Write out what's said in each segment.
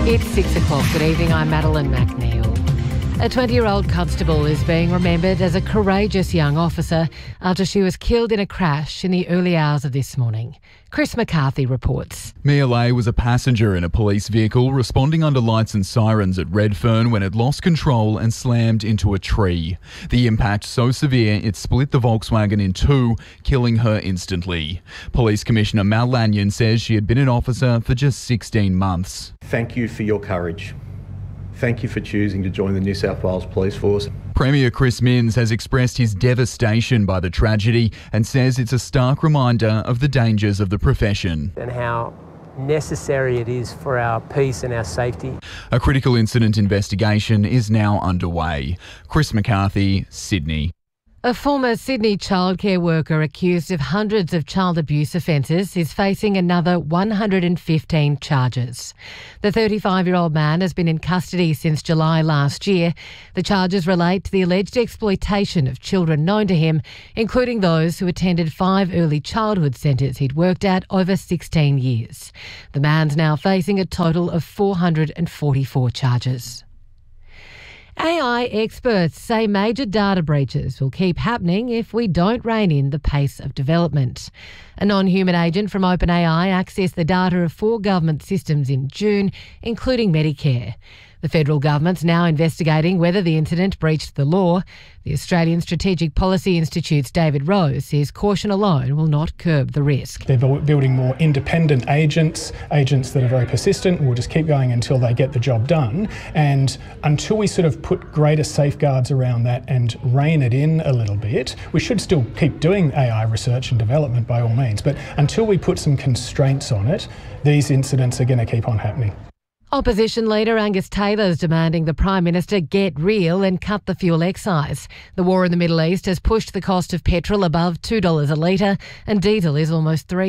It's 6 o'clock. Good evening, I'm Madeline McNeil. A 20-year-old constable is being remembered as a courageous young officer after she was killed in a crash in the early hours of this morning. Chris McCarthy reports. Mia Lay was a passenger in a police vehicle responding under lights and sirens at Redfern when it lost control and slammed into a tree. The impact so severe it split the Volkswagen in two, killing her instantly. Police Commissioner Mal Lanyon says she had been an officer for just 16 months. Thank you for your courage. Thank you for choosing to join the New South Wales Police Force. Premier Chris Minns has expressed his devastation by the tragedy and says it's a stark reminder of the dangers of the profession. And how necessary it is for our peace and our safety. A critical incident investigation is now underway. Chris McCarthy, Sydney. A former Sydney childcare worker accused of hundreds of child abuse offences is facing another 115 charges. The 35-year-old man has been in custody since July last year. The charges relate to the alleged exploitation of children known to him, including those who attended 5 early childhood centres he'd worked at over 16 years. The man's now facing a total of 444 charges. AI experts say major data breaches will keep happening if we don't rein in the pace of development. A non-human agent from OpenAI accessed the data of 4 government systems in June, including Medicare. The federal government's now investigating whether the incident breached the law. The Australian Strategic Policy Institute's David Rose says caution alone will not curb the risk. They're building more independent agents that are very persistent and will just keep going until they get the job done. And until we sort of put greater safeguards around that and rein it in a little bit, we should still keep doing AI research and development by all means. But until we put some constraints on it, these incidents are going to keep on happening. Opposition leader Angus Taylor is demanding the Prime Minister get real and cut the fuel excise. The war in the Middle East has pushed the cost of petrol above $2 a litre and diesel is almost $3.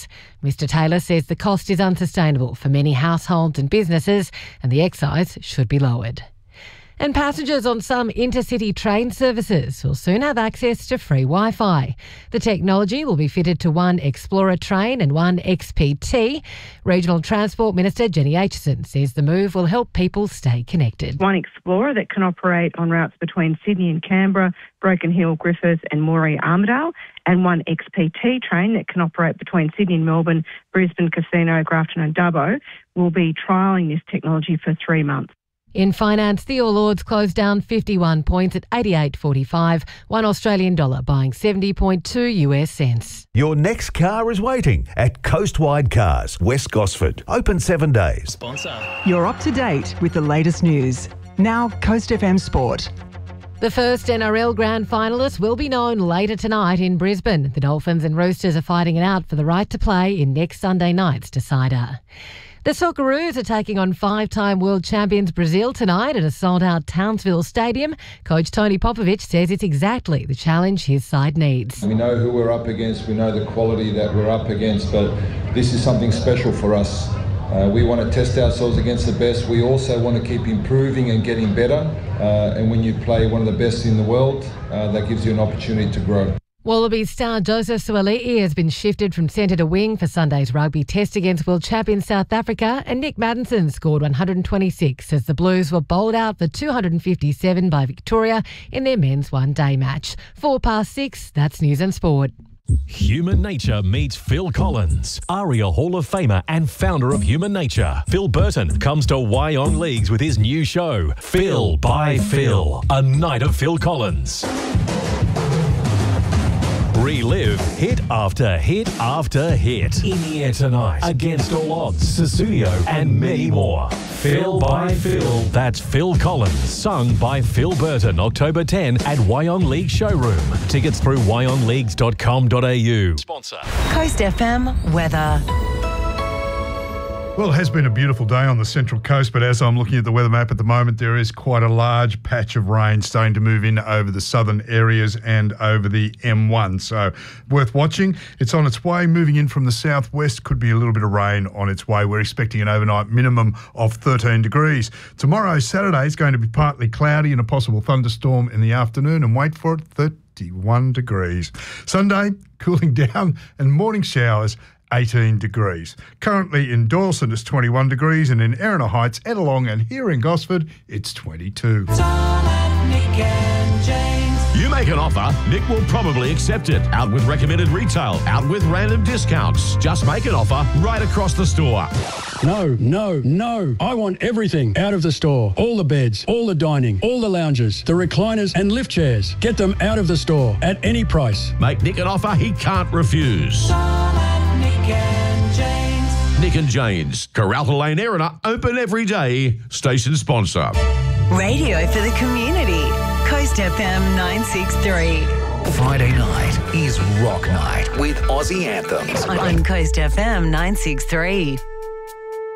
Mr Taylor says the cost is unsustainable for many households and businesses and the excise should be lowered. And passengers on some intercity train services will soon have access to free Wi-Fi. The technology will be fitted to one Explorer train and one XPT. Regional Transport Minister Jenny Aitchison says the move will help people stay connected. One Explorer that can operate on routes between Sydney and Canberra, Broken Hill, Griffith and Moree Armidale, and one XPT train that can operate between Sydney and Melbourne, Brisbane, Casino, Grafton and Dubbo will be trialling this technology for 3 months. In finance, the All Ords closed down 51 points at 88.45, $1 Australian dollar buying 70.2 US cents. Your next car is waiting at Coastwide Cars, West Gosford. Open 7 days. Sponsor. You're up to date with the latest news. Now, Coast FM Sport. The first NRL Grand Finalists will be known later tonight in Brisbane. The Dolphins and Roosters are fighting it out for the right to play in next Sunday night's decider. The Socceroos are taking on 5-time world champions Brazil tonight at a sold-out Townsville Stadium. Coach Tony Popovic says it's exactly the challenge his side needs. We know who we're up against, we know the quality that we're up against, but this is something special for us. We want to test ourselves against the best. We also want to keep improving and getting better. And when you play one of the best in the world, that gives you an opportunity to grow. Wallabies star Joseph Suaalii has been shifted from centre to wing for Sunday's rugby test against world champions South Africa, and Nick Maddinson scored 126 as the Blues were bowled out for 257 by Victoria in their men's one-day match. 6:04, that's News and Sport. Human Nature meets Phil Collins, ARIA Hall of Famer and founder of Human Nature. Phil Burton comes to Y on Leagues with his new show, Phil by Phil, a night of Phil Collins. Relive hit after hit after hit. In the air tonight, Against All Odds, Sussudio, and many more. Phil by Phil. That's Phil Collins, sung by Phil Burton, October 10 at Wyong League Showroom. Tickets through wyongleagues.com.au. Sponsor. Coast FM weather. Well, it has been a beautiful day on the Central Coast, but as I'm looking at the weather map at the moment, there is quite a large patch of rain starting to move in over the southern areas and over the M1. So worth watching. It's on its way, moving in from the southwest. Could be a little bit of rain on its way. We're expecting an overnight minimum of 13 degrees. Tomorrow, Saturday, is going to be partly cloudy and a possible thunderstorm in the afternoon. And wait for it, 31 degrees. Sunday, cooling down and morning showers. 18 degrees. Currently in Doyleson, it's 21 degrees, and in Erina Heights, Ettalong, and here in Gosford, it's 22. You make an offer, Nick will probably accept it. Out with recommended retail, out with random discounts. Just make an offer right across the store. No. I want everything out of the store. All the beds, all the dining, all the lounges, the recliners and lift chairs. Get them out of the store at any price. Make Nick an offer he can't refuse. Nick and Jane's, Corralta Lane, Erina, open every day. Station sponsor. Radio for the community. Coast FM 963. Friday night is Rock Night with Aussie Anthems. On Coast FM 963.